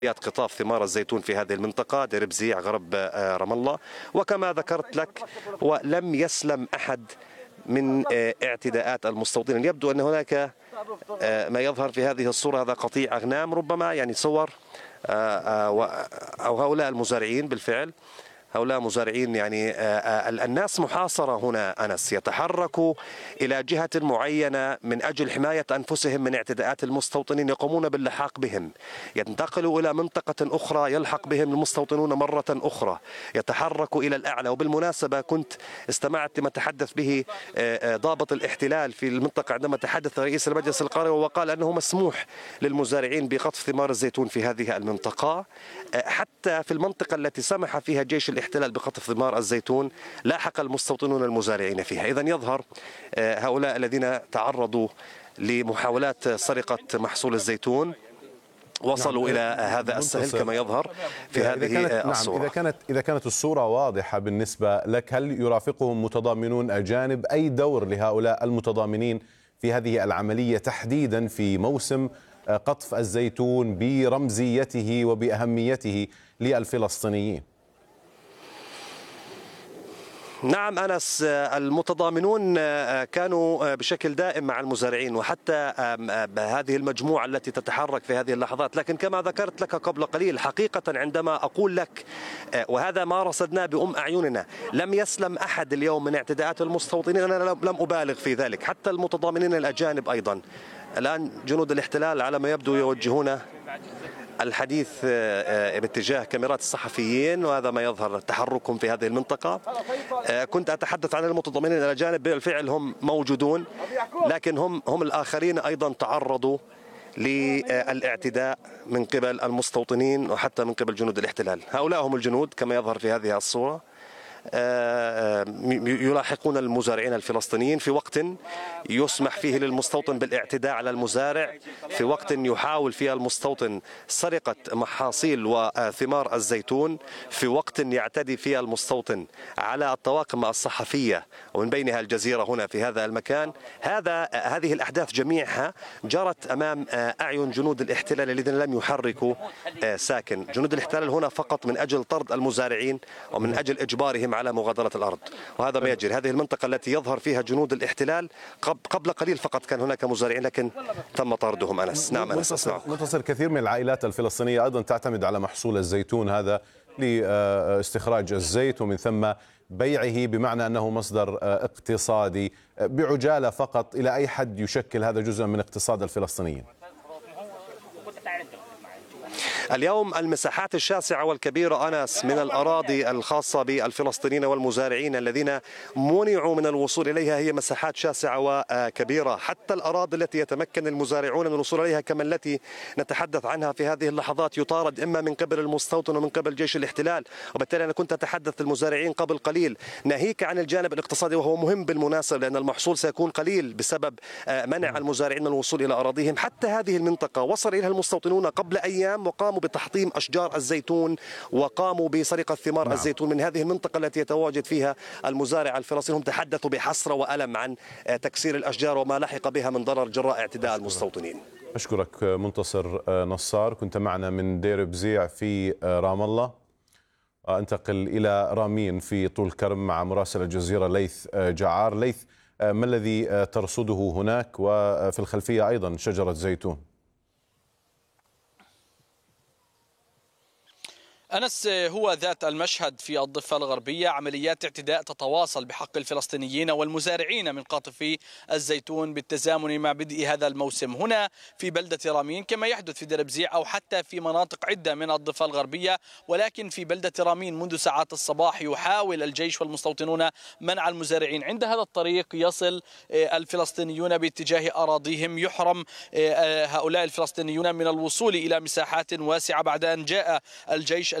قطاف ثمار الزيتون في هذه المنطقة دير بزيع غرب رام الله. وكما ذكرت لك ولم يسلم أحد من اعتداءات المستوطنين. يبدو أن هناك ما يظهر في هذه الصورة هذا قطيع أغنام ربما، يعني صور أو هؤلاء المزارعين بالفعل. هؤلاء مزارعين يعني الناس محاصرة هنا أنس، يتحركوا إلى جهة معينة من أجل حماية أنفسهم من اعتداءات المستوطنين، يقومون باللحاق بهم، ينتقلوا إلى منطقة أخرى يلحق بهم المستوطنون مرة أخرى، يتحركوا إلى الأعلى. وبالمناسبة كنت استمعت لما تحدث به ضابط الاحتلال في المنطقة عندما تحدث رئيس المجلس القروي، وقال أنه مسموح للمزارعين بقطف ثمار الزيتون في هذه المنطقة. حتى في المنطقة التي سمح فيها جيش الاحتلال بقطف ثمار الزيتون لاحق المستوطنون المزارعين فيها. إذن يظهر هؤلاء الذين تعرضوا لمحاولات سرقة محصول الزيتون وصلوا إلى هذا السهل كما يظهر في هذه الصورة. إذا كانت الصورة واضحة بالنسبة لك، هل يرافقهم متضامنون أجانب؟ أي دور لهؤلاء المتضامنين في هذه العملية تحديدا في موسم قطف الزيتون برمزيته وبأهميته للفلسطينيين؟ نعم أنس، المتضامنون كانوا بشكل دائم مع المزارعين، وحتى هذه المجموعة التي تتحرك في هذه اللحظات. لكن كما ذكرت لك قبل قليل، حقيقة عندما أقول لك وهذا ما رصدناه بأم أعيننا، لم يسلم أحد اليوم من اعتداءات المستوطنين. أنا لم أبالغ في ذلك، حتى المتضامنين الأجانب أيضا. الآن جنود الاحتلال على ما يبدو يوجهون الحديث باتجاه كاميرات الصحفيين، وهذا ما يظهر تحركهم في هذه المنطقة. كنت أتحدث عن المتضامنين الأجانب، بالفعل هم موجودون، لكن هم الآخرين أيضا تعرضوا للاعتداء من قبل المستوطنين وحتى من قبل جنود الاحتلال. هؤلاء هم الجنود كما يظهر في هذه الصورة، يلاحقون المزارعين الفلسطينيين في وقت يسمح فيه للمستوطن بالاعتداء على المزارع، في وقت يحاول فيه المستوطن سرقة محاصيل وثمار الزيتون، في وقت يعتدي فيه المستوطن على الطواقم الصحفية ومن بينها الجزيرة هنا في هذا المكان. هذه الأحداث جميعها جرت أمام أعين جنود الاحتلال الذين لم يحركوا ساكن. جنود الاحتلال هنا فقط من أجل طرد المزارعين ومن أجل إجبارهم على مغادرة الأرض، وهذا ما يجري. هذه المنطقة التي يظهر فيها جنود الاحتلال قبل قليل فقط كان هناك مزارعين، لكن تم طردهم أنس. نعم أنس، منتصر، كثير من العائلات الفلسطينية أيضا تعتمد على محصول الزيتون هذا لاستخراج الزيت ومن ثم بيعه، بمعنى أنه مصدر اقتصادي. بعجالة فقط، إلى أي حد يشكل هذا جزءا من اقتصاد الفلسطينيين؟ اليوم المساحات الشاسعة والكبيرة أنس من الأراضي الخاصة بالفلسطينيين والمزارعين الذين منعوا من الوصول إليها هي مساحات شاسعة وكبيرة. حتى الأراضي التي يتمكن المزارعون من الوصول إليها كما التي نتحدث عنها في هذه اللحظات يطارد إما من قبل المستوطن ومن قبل جيش الاحتلال. وبالتالي أنا كنت أتحدث للمزارعين قبل قليل، ناهيك عن الجانب الاقتصادي وهو مهم بالمناسبة لأن المحصول سيكون قليل بسبب منع المزارعين من الوصول إلى أراضيهم. حتى هذه المنطقة وصل إليها المستوطنون قبل أيام وقاموا بتحطيم أشجار الزيتون وقاموا بسرقة ثمار الزيتون من هذه المنطقة التي يتواجد فيها المزارع الفلسطيني. هم تحدثوا بحسرة وألم عن تكسير الأشجار وما لحق بها من ضرر جراء اعتداء المستوطنين. أشكرك منتصر نصار، كنت معنا من دير بزيع في رام الله. أنتقل إلى رامين في طول كرم مع مراسل الجزيرة ليث جعار. ليث، ما الذي ترصده هناك؟ وفي الخلفية أيضا شجرة زيتون. أنس، هو ذات المشهد في الضفة الغربية، عمليات اعتداء تتواصل بحق الفلسطينيين والمزارعين من قاطفي الزيتون بالتزامن مع بدء هذا الموسم هنا في بلدة رامين، كما يحدث في دير بزيع أو حتى في مناطق عدة من الضفة الغربية. ولكن في بلدة رامين منذ ساعات الصباح يحاول الجيش والمستوطنون منع المزارعين. عند هذا الطريق يصل الفلسطينيون باتجاه أراضيهم، يحرم هؤلاء الفلسطينيون من الوصول إلى مساحات واسعة بعد أن جاء الجيش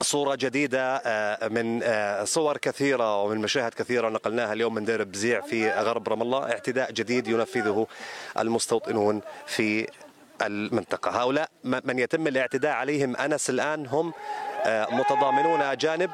صورة جديدة من صور كثيرة ومن مشاهد كثيرة نقلناها اليوم من دير بزيع في غرب رام الله. اعتداء جديد ينفذه المستوطنون في المنطقة. هؤلاء من يتم الاعتداء عليهم أنس الآن هم متضامنون أجانب،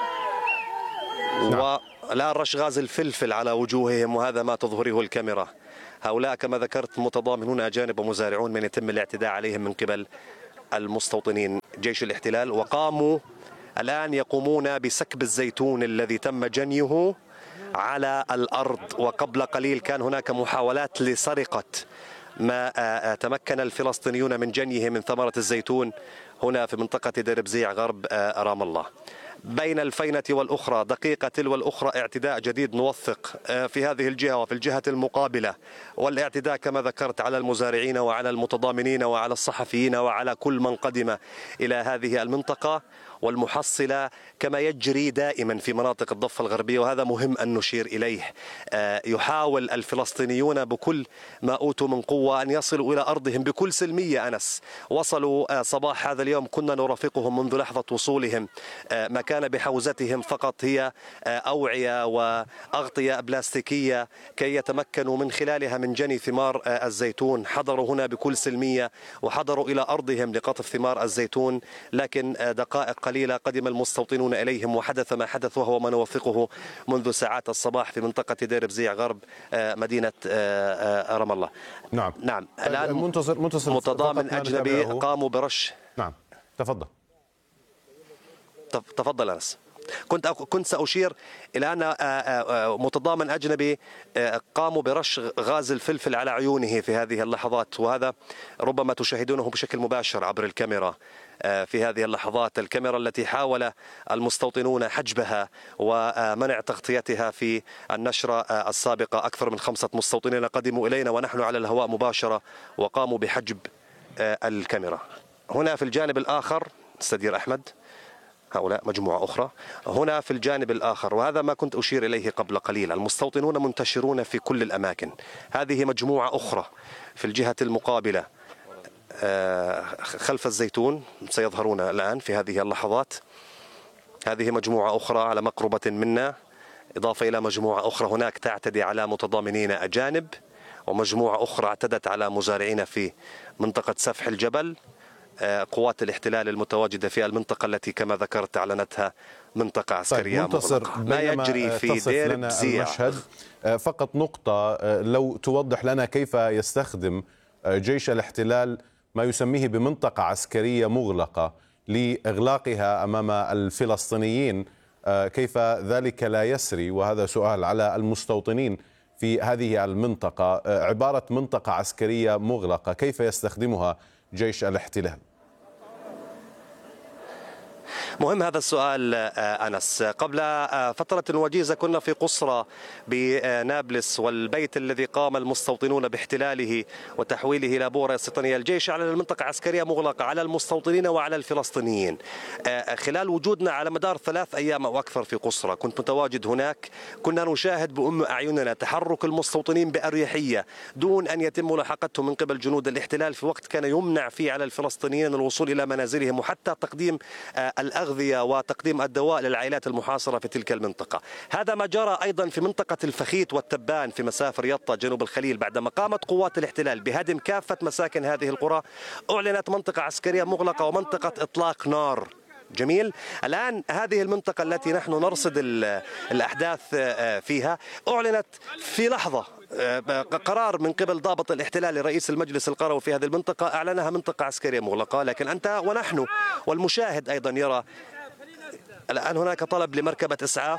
والآن رش غاز الفلفل على وجوههم، وهذا ما تظهره الكاميرا. هؤلاء كما ذكرت متضامنون أجانب ومزارعون من يتم الاعتداء عليهم من قبل المستوطنين جيش الاحتلال، وقاموا الآن يقومون بسكب الزيتون الذي تم جنيه على الأرض. وقبل قليل كان هناك محاولات لسرقة ما تمكن الفلسطينيون من جنيه من ثمرة الزيتون هنا في منطقة دير بزيع غرب رام الله. بين الفينة والأخرى دقيقة تلو الأخرى اعتداء جديد نوثق في هذه الجهة وفي الجهة المقابلة، والاعتداء كما ذكرت على المزارعين وعلى المتضامنين وعلى الصحفيين وعلى كل من قدم إلى هذه المنطقة. والمحصلة كما يجري دائما في مناطق الضفة الغربية، وهذا مهم أن نشير إليه. يحاول الفلسطينيون بكل ما أوتوا من قوة أن يصلوا إلى أرضهم بكل سلمية. أنس وصلوا صباح هذا اليوم، كنا نرافقهم منذ لحظة وصولهم. ما كان بحوزتهم فقط هي أوعية وأغطية بلاستيكية كي يتمكنوا من خلالها من جني ثمار الزيتون. حضروا هنا بكل سلمية وحضروا إلى أرضهم لقطف ثمار الزيتون، لكن دقائق قليلة قدم المستوطنون إليهم وحدث ما حدث، وهو ما نوثقه منذ ساعات الصباح في منطقة دير بزيع غرب مدينة رام الله. نعم. الآن منتصر متضامن أجنبي قاموا برش. نعم تفضل أنس. كنت سأشير إلى أن متضامن أجنبي قاموا برش غاز الفلفل على عيونه في هذه اللحظات، وهذا ربما تشاهدونه بشكل مباشر عبر الكاميرا في هذه اللحظات. الكاميرا التي حاول المستوطنون حجبها ومنع تغطيتها في النشرة السابقة. أكثر من 5 مستوطنين قدموا إلينا ونحن على الهواء مباشرة وقاموا بحجب الكاميرا. هنا في الجانب الآخر استدير أحمد، هؤلاء مجموعة أخرى هنا في الجانب الآخر، وهذا ما كنت أشير إليه قبل قليل. المستوطنون منتشرون في كل الأماكن. هذه مجموعة أخرى في الجهة المقابلة خلف الزيتون، سيظهرون الآن في هذه اللحظات. هذه مجموعة أخرى على مقربة منا، إضافة إلى مجموعة أخرى هناك تعتدي على متضامنين أجانب، ومجموعة أخرى اعتدت على مزارعين في منطقة سفح الجبل. قوات الاحتلال المتواجدة في المنطقة التي كما ذكرت أعلنتها منطقة عسكرية مغلقة. ما يجري في دير بزيع المشهد فقط نقطة، لو توضح لنا كيف يستخدم جيش الاحتلال ما يسميه بمنطقة عسكرية مغلقة لإغلاقها أمام الفلسطينيين، كيف ذلك لا يسري؟ وهذا سؤال على المستوطنين في هذه المنطقة. عبارة منطقة عسكرية مغلقة كيف يستخدمها جيش الاحتلال؟ مهم هذا السؤال أنس. قبل فترة وجيزة كنا في قصرى بنابلس، والبيت الذي قام المستوطنون باحتلاله وتحويله إلى بورة استيطانية. الجيش أعلن المنطقة عسكرية مغلقة على المستوطنين وعلى الفلسطينيين. خلال وجودنا على مدار 3 أيام أو أكثر في قصرى، كنت متواجد هناك، كنا نشاهد بأم أعيننا تحرك المستوطنين بأريحية دون أن يتم ملاحقتهم من قبل جنود الاحتلال في وقت كان يمنع فيه على الفلسطينيين الوصول إلى منازلهم، وحتى تقديم الأغذية وتقديم الدواء للعائلات المحاصرة في تلك المنطقة. هذا ما جرى أيضا في منطقة الفخيت والتبان في مسافة يطا جنوب الخليل. بعدما قامت قوات الاحتلال بهدم كافة مساكن هذه القرى، أعلنت منطقة عسكرية مغلقة ومنطقة إطلاق نار. جميل. الآن هذه المنطقة التي نحن نرصد الأحداث فيها أعلنت في لحظة قرار من قبل ضابط الاحتلال لرئيس المجلس القروي في هذه المنطقة، أعلنها منطقة عسكرية مغلقة. لكن أنت ونحن والمشاهد أيضا يرى الآن هناك طلب لمركبة إسعاف.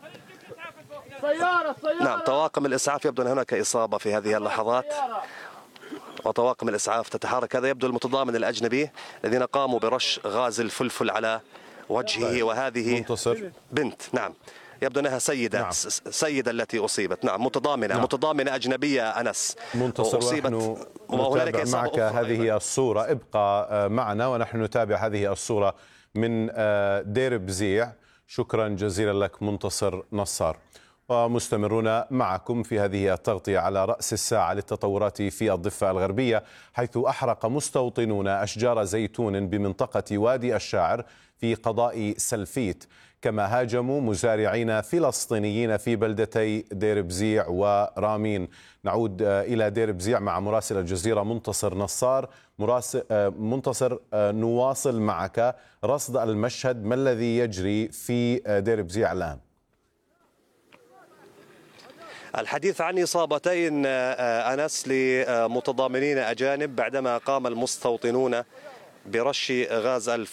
نعم، طواقم الإسعاف يبدو أن هناك إصابة في هذه اللحظات، وطواقم الإسعاف تتحرك. هذا يبدو المتضامن الأجنبي الذين قاموا برش غاز الفلفل على وجهه. وهذه بنت، نعم، يبدو أنها سيدة. نعم. سيدة التي أصيبت. نعم، متضامنة أجنبية أنس أصيبت. ونتابع معك هذه الصورة. ابقى معنا ونحن نتابع هذه الصورة من دير بزيع. شكرا جزيلا لك منتصر نصار. ومستمرون معكم في هذه التغطية على رأس الساعة للتطورات في الضفة الغربية، حيث أحرق مستوطنون أشجار زيتون بمنطقة وادي الشاعر في قضاء سلفيت، كما هاجموا مزارعين فلسطينيين في بلدتي دير بزيع ورامين. نعود إلى دير بزيع مع مراسل الجزيرة منتصر نصار. منتصر، نواصل معك رصد المشهد، ما الذي يجري في دير بزيع الآن؟ الحديث عن إصابتين أنس لمتضامنين أجانب بعدما قام المستوطنون برش غاز